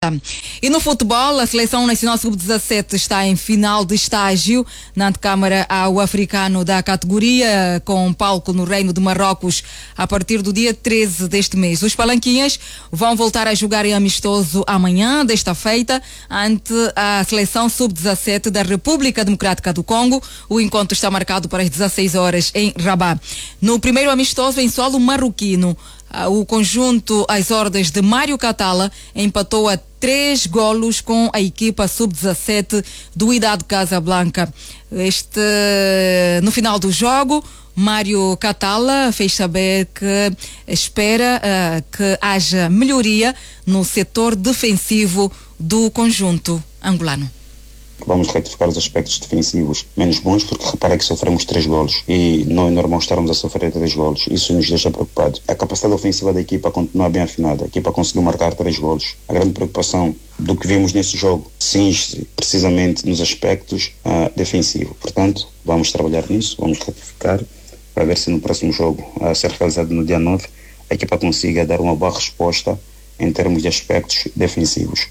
Angola. E no futebol, a Seleção Nacional Sub-17 está em final de estágio na antecâmara ao africano da categoria, com palco no Reino de Marrocos a partir do dia 13 deste mês. Os palanquinhas vão voltar a jogar em amistoso amanhã, desta feita, ante a Seleção Sub-17 da República Democrática do Congo. O encontro está marcado para as 16 horas em Rabat. No primeiro amistoso em solo marroquino, o conjunto às ordens de Mário Catala empatou a 3 golos com a equipa sub-17 do Wydad Casablanca. No final do jogo, Mário Catala fez saber que espera que haja melhoria no setor defensivo do conjunto angolano. Vamos retificar os aspectos defensivos menos bons, porque repara que sofremos 3 golos e não é normal estarmos a sofrer 3 golos. Isso nos deixa preocupados. A capacidade ofensiva da equipa continua bem afinada. A equipa conseguiu marcar 3 golos. A grande preocupação do que vimos nesse jogo cinge precisamente nos aspectos defensivos. Portanto, vamos trabalhar nisso, vamos retificar para ver se no próximo jogo, a ser realizado no dia 9, a equipa consiga dar uma boa resposta em termos de aspectos defensivos.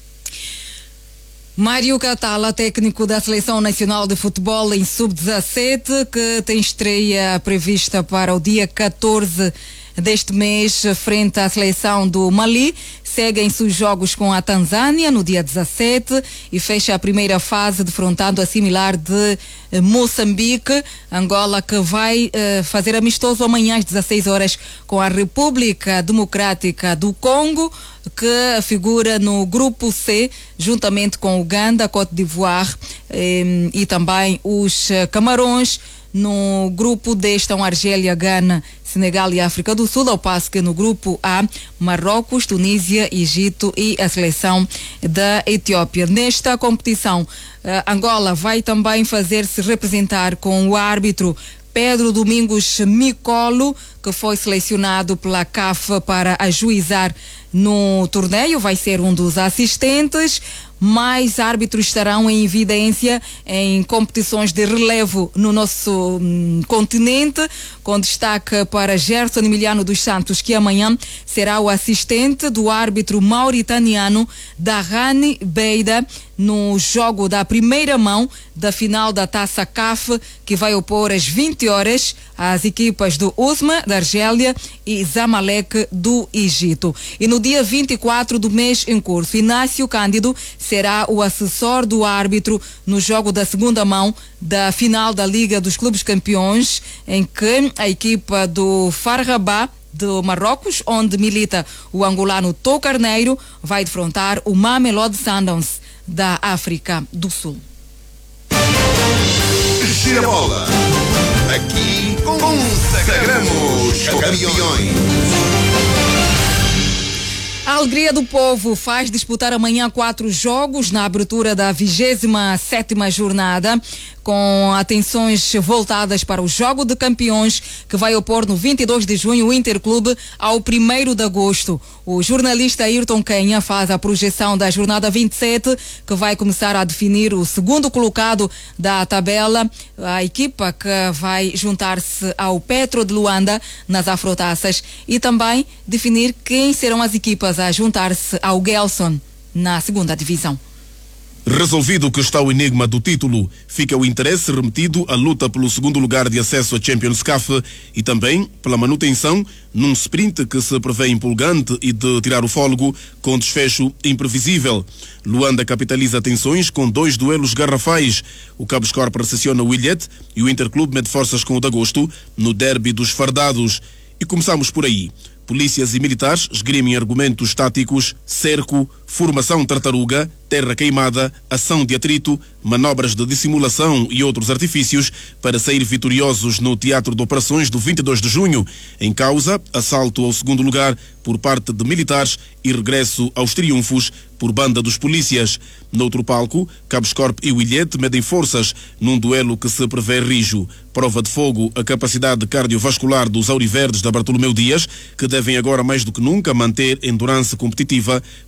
Mário Catala, técnico da Seleção Nacional de Futebol em Sub-17, que tem estreia prevista para o dia 14 deste mês, frente à seleção do Mali. Seguem-se os jogos com a Tanzânia no dia 17 e fecha a primeira fase defrontando a similar de Moçambique. Angola, que vai fazer amistoso amanhã às 16 horas com a República Democrática do Congo, que figura no grupo C, juntamente com Uganda, Côte d'Ivoire e também os Camarões. No grupo D estão Argélia, Gana, Senegal e África do Sul, ao passo que no grupo A, Marrocos, Tunísia, Egito e a seleção da Etiópia. Nesta competição, Angola vai também fazer-se representar com o árbitro Pedro Domingos Micolo, que foi selecionado pela CAF para ajuizar no torneio, vai ser um dos assistentes. Mais árbitros estarão em evidência em competições de relevo no nosso continente, com destaque para Gerson Emiliano dos Santos, que amanhã será o assistente do árbitro mauritaniano Darrani Beida no jogo da primeira mão da final da Taça CAF, que vai opor às 20 horas as equipas do Usma, da Argélia, e Zamalek, do Egito. E no dia 24 do mês em curso, Inácio Cândido será o assessor do árbitro no jogo da segunda mão da final da Liga dos Clubes Campeões, em que a equipa do FAR Rabat do Marrocos, onde milita o angolano Tó Carneiro, vai defrontar o Mamelodi Sundowns da África do Sul. Gira a bola. Aqui consagramos campeões. A alegria do povo faz disputar amanhã 4 jogos na abertura da 27ª jornada, com atenções voltadas para o Jogo de Campeões, que vai opor no 22 de junho o Interclube ao 1º de agosto. O jornalista Ayrton Kenha faz a projeção da jornada 27, que vai começar a definir o segundo colocado da tabela, a equipa que vai juntar-se ao Petro de Luanda nas Afrotaças, e também definir quem serão as equipas a juntar-se ao Gelson na segunda divisão. Resolvido que está o enigma do título, fica o interesse remetido à luta pelo segundo lugar de acesso à Champions CAF e também pela manutenção num sprint que se prevê empolgante e de tirar o fôlego, com desfecho imprevisível. Luanda capitaliza tensões com 2 duelos garrafais. O Cabo Escorp recepciona o Ilhet e o Interclube mede forças com o de Agosto no derby dos fardados. E começamos por aí. Polícias e militares esgrimem argumentos táticos, cerco, formação tartaruga, terra queimada, ação de atrito, manobras de dissimulação e outros artifícios para sair vitoriosos no Teatro de Operações do 22 de junho. Em causa, assalto ao segundo lugar por parte de militares e regresso aos triunfos por banda dos polícias. Noutro palco, Cabo Escorp e o Ilhete medem forças num duelo que se prevê rijo. Prova de fogo a capacidade cardiovascular dos auriverdes da Bartolomeu Dias, que devem agora mais do que nunca manter endurance competitiva para preservar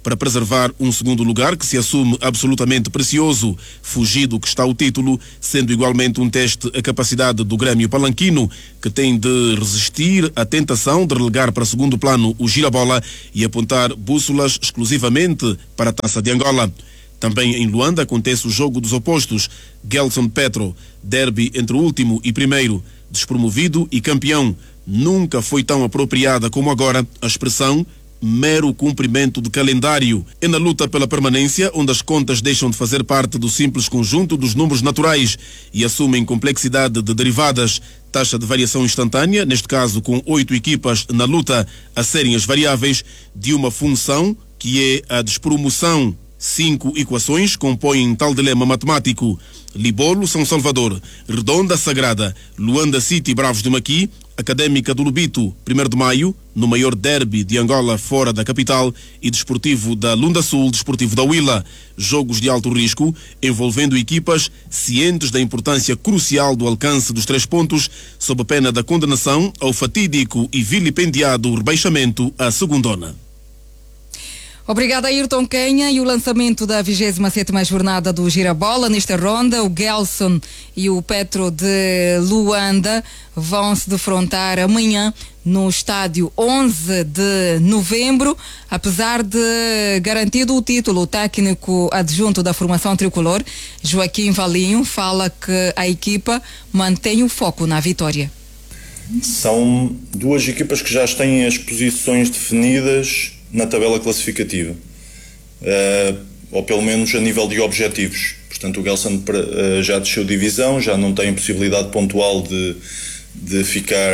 preservar um segundo lugar que se assume absolutamente precioso, fugir do que está o título, sendo igualmente um teste a capacidade do Grêmio Palanquino, que tem de resistir à tentação de relegar para segundo plano o Girabola e apontar bússolas exclusivamente para a Taça de Angola. Também em Luanda acontece o jogo dos opostos, Gelson Petro, derby entre o último e primeiro, despromovido e campeão. Nunca foi tão apropriada como agora a expressão mero cumprimento de calendário. É na luta pela permanência onde as contas deixam de fazer parte do simples conjunto dos números naturais e assumem complexidade de derivadas, taxa de variação instantânea, neste caso com 8 equipas na luta a serem as variáveis de uma função que é a despromoção. 5 equações compõem tal dilema matemático. Libolo, São Salvador, Redonda, Sagrada, Luanda City, Bravos de Maqui, Académica do Lubito, 1º de Maio, no maior derby de Angola fora da capital, e Desportivo da Lunda Sul, Desportivo da Huila. Jogos de alto risco, envolvendo equipas cientes da importância crucial do alcance dos 3 pontos, sob a pena da condenação ao fatídico e vilipendiado rebaixamento à segundona. Obrigada, Ayrton Kenha. E o lançamento da 27ª jornada do Girabola. Nesta ronda, o Gelson e o Petro de Luanda vão se defrontar amanhã no estádio 11 de novembro. Apesar de garantido o título, o técnico adjunto da formação tricolor, Joaquim Valinho, fala que a equipa mantém o foco na vitória. São duas equipas que já têm as posições definidas na tabela classificativa, ou pelo menos a nível de objetivos. Portanto, o Gelson já desceu divisão, já não tem possibilidade pontual de ficar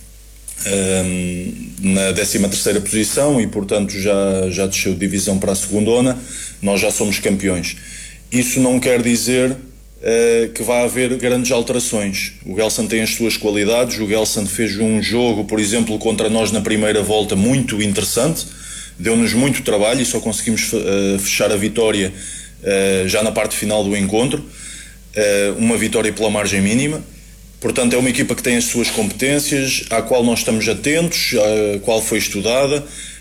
na 13ª posição e, portanto, já desceu divisão para a segundona. Nós já somos campeões. Isso não quer dizer que vai haver grandes alterações. O Gelson tem as suas qualidades. O Gelson fez um jogo, por exemplo, contra nós na primeira volta muito interessante, deu-nos muito trabalho e só conseguimos fechar a vitória já na parte final do encontro, uma vitória pela margem mínima. Portanto, é uma equipa que tem as suas competências, à qual nós estamos atentos, à qual foi estudada,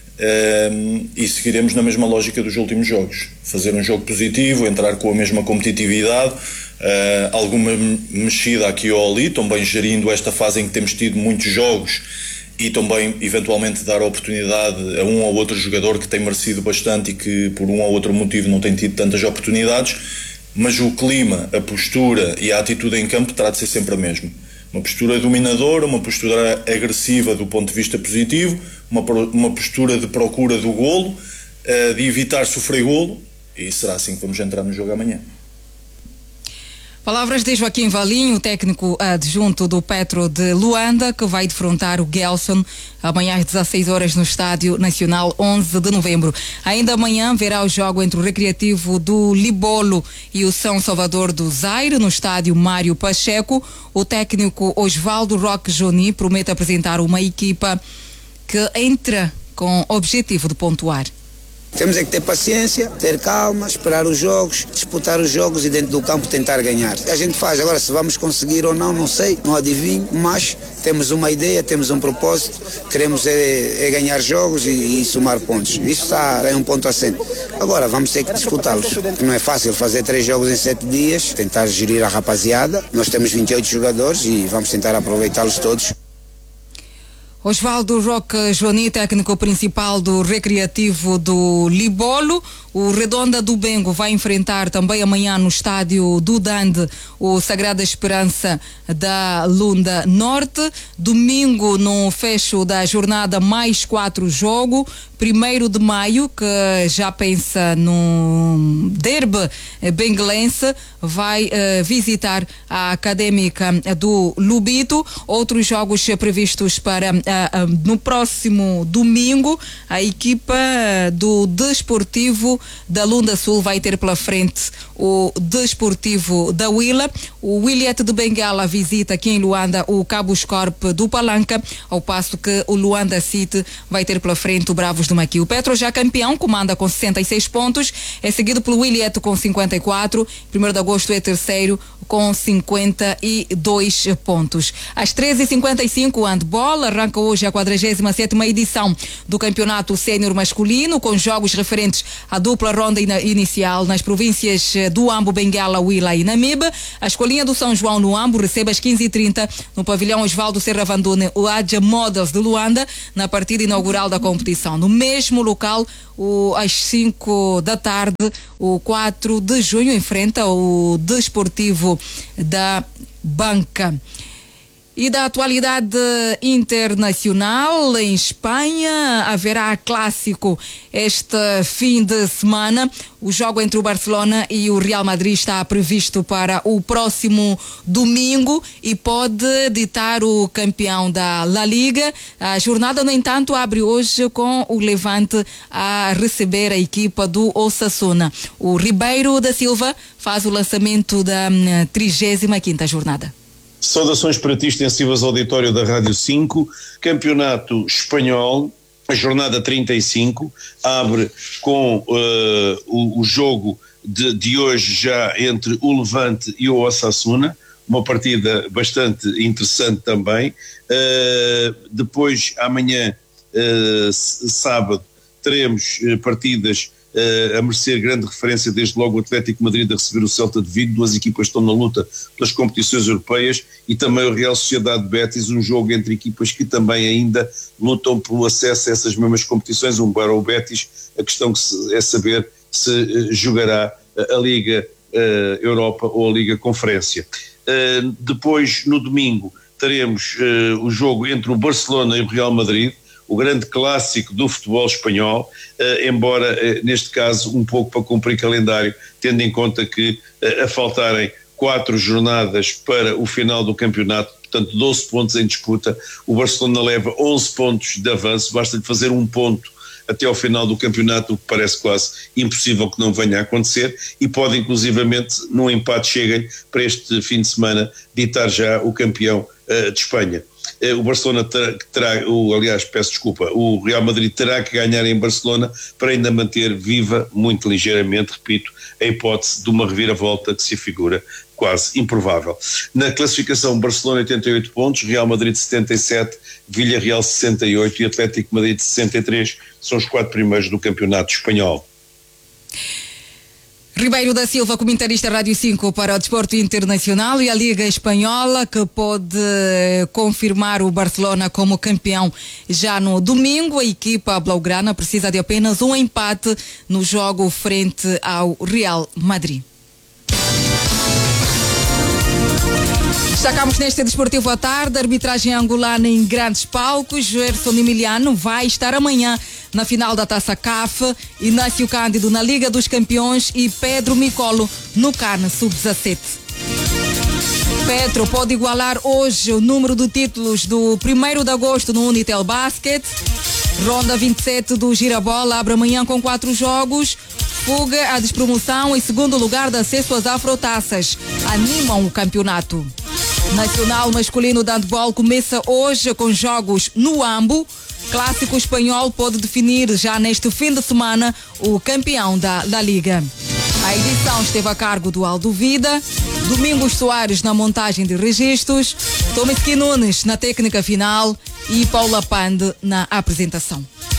e seguiremos na mesma lógica dos últimos jogos. Fazer um jogo positivo, entrar com a mesma competitividade, alguma mexida aqui ou ali, também gerindo esta fase em que temos tido muitos jogos e também eventualmente dar a oportunidade a um ou outro jogador que tem merecido bastante e que por um ou outro motivo não tem tido tantas oportunidades, mas o clima, a postura e a atitude em campo terá de ser sempre a mesma. Uma postura dominadora, uma postura agressiva do ponto de vista positivo, uma postura de procura do golo, de evitar sofrer golo, e será assim que vamos entrar no jogo amanhã. Palavras de Joaquim Valinho, técnico adjunto do Petro de Luanda, que vai defrontar o Gelson amanhã às 16 horas no Estádio Nacional 11 de novembro. Ainda amanhã verá o jogo entre o Recreativo do Libolo e o São Salvador do Zaire no Estádio Mário Pacheco. O técnico Osvaldo Roque Joni promete apresentar uma equipa que entra com o objetivo de pontuar. Temos é que ter paciência, ter calma, esperar os jogos, disputar os jogos e dentro do campo tentar ganhar. A gente faz, agora se vamos conseguir ou não, não sei, não adivinho, mas temos uma ideia, temos um propósito, queremos é ganhar jogos e somar pontos. Isso está em um ponto assente. Agora vamos ter que disputá-los. Não é fácil fazer 3 jogos em 7 dias, tentar gerir a rapaziada. Nós temos 28 jogadores e vamos tentar aproveitá-los todos. Osvaldo Roque Joani, técnico principal do Recreativo do Libolo. O Redonda do Bengo vai enfrentar também amanhã no estádio do Dande o Sagrada Esperança da Lunda Norte. Domingo, no fecho da jornada, mais 4 jogos. 1º de maio, que já pensa no derby benguelense, vai visitar a Académica do Lubito. Outros jogos previstos para no próximo domingo. A equipa do Desportivo da Lunda Sul vai ter pela frente o Desportivo da Huila. O Wiliete de Bengala visita aqui em Luanda o Cabo Corp do Palanca, ao passo que o Luanda City vai ter pela frente o Bravos do Maqui. O Petro, já campeão, comanda com 66 pontos, é seguido pelo Wiliete com 54, 1º de agosto é terceiro com 52 pontos. Às 13h55, o handball arranca hoje a 47ª edição do Campeonato Sénior Masculino, com jogos referentes à dupla dupla ronda inicial nas províncias do Ambo, Benguela, Huila e Namibe. A Escolinha do São João no Ambo recebe às 15h30 no pavilhão Osvaldo Serra Vandune o Adja Models de Luanda na partida inaugural da competição. No mesmo local, às 5 da tarde, o 4 de junho enfrenta o Desportivo da Banca. E da atualidade internacional, em Espanha, haverá clássico este fim de semana. O jogo entre o Barcelona e o Real Madrid está previsto para o próximo domingo e pode ditar o campeão da La Liga. A jornada, no entanto, abre hoje com o Levante a receber a equipa do Osasuna. O Ribeiro da Silva faz o lançamento da 35ª jornada. Saudações para ti, extensivas auditório da Rádio 5. Campeonato Espanhol, a jornada 35, abre com o jogo de hoje já entre o Levante e o Osasuna, uma partida bastante interessante também. Depois, amanhã, sábado, teremos partidas a merecer grande referência, desde logo o Atlético de Madrid a receber o Celta de Vigo. Duas equipas estão na luta pelas competições europeias, e também o Real Sociedade Betis, um jogo entre equipas que também ainda lutam pelo acesso a essas mesmas competições. Embora o Betis, a questão é saber se jogará a Liga Europa ou a Liga Conferência. Depois, no domingo, teremos o jogo entre o Barcelona e o Real Madrid, o grande clássico do futebol espanhol, embora neste caso um pouco para cumprir calendário, tendo em conta que a faltarem 4 jornadas para o final do campeonato, portanto 12 pontos em disputa, o Barcelona leva 11 pontos de avanço, basta-lhe fazer um ponto até ao final do campeonato, o que parece quase impossível que não venha a acontecer, e pode inclusivamente, num empate, cheguem para este fim de semana, ditar já o campeão de Espanha. O Barcelona o Real Madrid terá que ganhar em Barcelona para ainda manter viva, muito ligeiramente, repito, a hipótese de uma reviravolta que se afigura quase improvável. Na classificação, Barcelona 88 pontos, Real Madrid 77, Villarreal 68 e Atlético de Madrid 63, são os 4 primeiros do campeonato espanhol. Ribeiro da Silva, comentarista Rádio 5 para o Desporto Internacional. E a Liga Espanhola, que pode confirmar o Barcelona como campeão já no domingo. A equipa blaugrana precisa de apenas um empate no jogo frente ao Real Madrid. Destacamos neste Desportivo à tarde, a arbitragem angolana em grandes palcos. Gerson Emiliano vai estar amanhã na final da Taça CAF, Inácio Cândido na Liga dos Campeões e Pedro Micolo no CAN Sub-17. Petro pode igualar hoje o número de títulos do 1º de agosto no Unitel Basket. Ronda 27 do Girabola abre amanhã com 4 jogos. Fuga à despromoção e segundo lugar de acesso às Afrotaças animam o campeonato. Nacional masculino de handball começa hoje com jogos no Ambo. Clássico espanhol pode definir já neste fim de semana o campeão da Liga. A edição esteve a cargo do Aldo Vida, Domingos Soares na montagem de registros, Tomisky Nunes na técnica final e Paula Pande na apresentação.